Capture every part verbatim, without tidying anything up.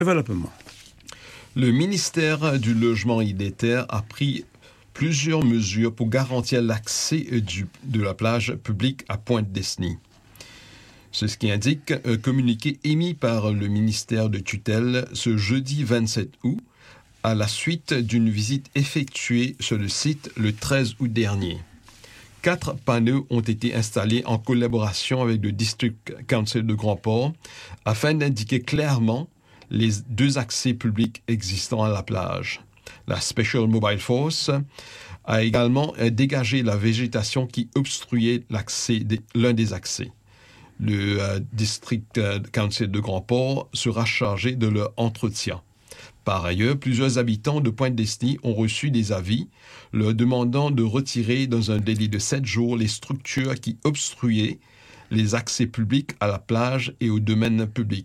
Développement. Le ministère du Logement et des Terres a pris plusieurs mesures pour garantir l'accès du, de la plage publique à Pointe-Destiny. C'est ce qui indique un communiqué émis par le ministère de tutelle ce jeudi vingt-sept août, à la suite d'une visite effectuée sur le site le treize août dernier. Quatre panneaux ont été installés en collaboration avec le District Council de Grand-Port afin d'indiquer clairement les deux accès publics existants à la plage. La Special Mobile Force a également dégagé la végétation qui obstruait l'accès des, l'un des accès. Le euh, District Council de Grand-Port sera chargé de leur entretien. Par ailleurs, plusieurs habitants de Pointe-Destiny ont reçu des avis leur demandant de retirer dans un délai de sept jours les structures qui obstruaient les accès publics à la plage et au domaine public.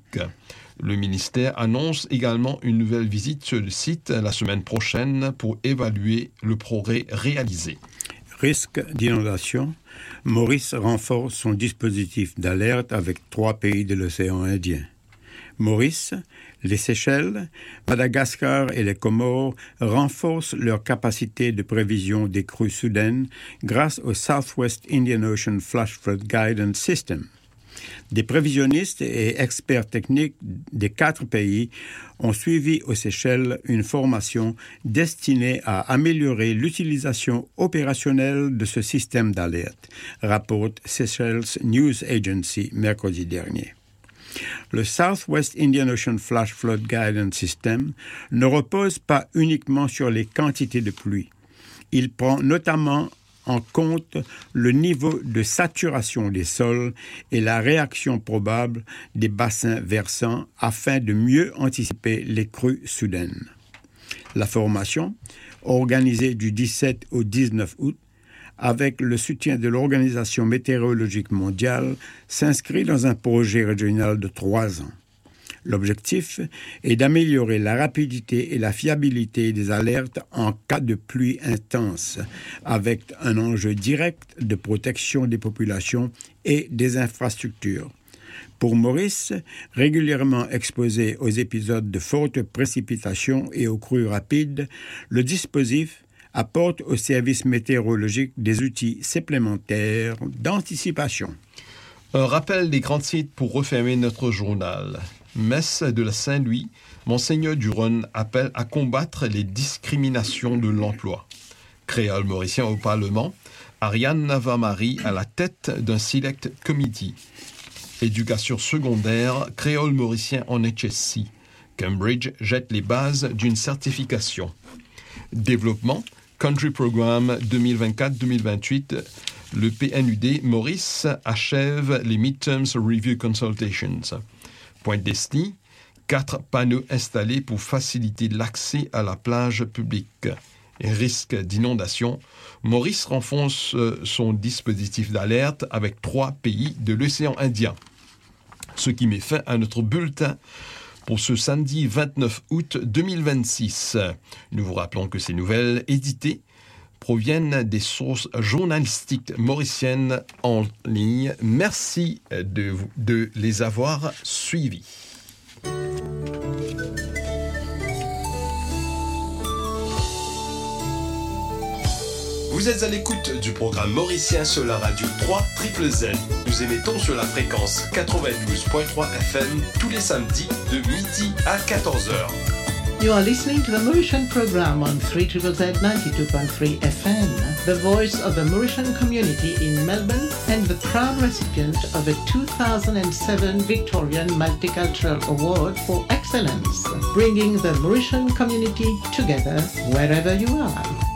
Le ministère annonce également une nouvelle visite sur le site la semaine prochaine pour évaluer le progrès réalisé. Risque d'inondation. Maurice renforce son dispositif d'alerte avec trois pays de l'océan Indien. Maurice, les Seychelles, Madagascar et les Comores renforcent leur capacité de prévision des crues soudaines grâce au Southwest Indian Ocean Flash Flood Guidance System. Des prévisionnistes et experts techniques des quatre pays ont suivi aux Seychelles une formation destinée à améliorer l'utilisation opérationnelle de ce système d'alerte, rapporte Seychelles News Agency mercredi dernier. Le Southwest Indian Ocean Flash Flood Guidance System ne repose pas uniquement sur les quantités de pluie. Il prend notamment en compte le niveau de saturation des sols et la réaction probable des bassins versants afin de mieux anticiper les crues soudaines. La formation, organisée du dix-sept au dix-neuf août, avec le soutien de l'Organisation météorologique mondiale, s'inscrit dans un projet régional de trois ans. L'objectif est d'améliorer la rapidité et la fiabilité des alertes en cas de pluie intense, avec un enjeu direct de protection des populations et des infrastructures. Pour Maurice, régulièrement exposé aux épisodes de fortes précipitations et aux crues rapides, le dispositif apporte aux services météorologiques des outils supplémentaires d'anticipation. Un rappel des grands titres pour refermer notre journal. Messe de la Saint-Louis, Monseigneur Duron appelle à combattre les discriminations de l'emploi. Créole mauricien au Parlement, Ariane Navamari à la tête d'un Select Committee. Éducation secondaire, Créole mauricien en H S C. Cambridge jette les bases d'une certification. Développement, Country Programme deux mille vingt-quatre deux mille vingt-huit, le P N U D Maurice achève les Midterms Review Consultations. Pointe-Destiny, quatre panneaux installés pour faciliter l'accès à la plage publique. Risque d'inondation, Maurice renforce son dispositif d'alerte avec trois pays de l'océan Indien. Ce qui met fin à notre bulletin pour ce samedi vingt-neuf août deux mille vingt-six. Nous vous rappelons que ces nouvelles éditées proviennent des sources journalistiques mauriciennes en ligne. Merci de, de les avoir suivies. Vous êtes à l'écoute du programme mauricien sur la radio trois Z Z. Nous émettons sur la fréquence quatre-vingt-douze virgule trois F M tous les samedis de midi à quatorze heures. You are listening to the Mauritian program on three Z Z ninety-two point three F M, the voice of the Mauritian community in Melbourne and the proud recipient of a two thousand seven Victorian Multicultural Award for Excellence, bringing the Mauritian community together wherever you are.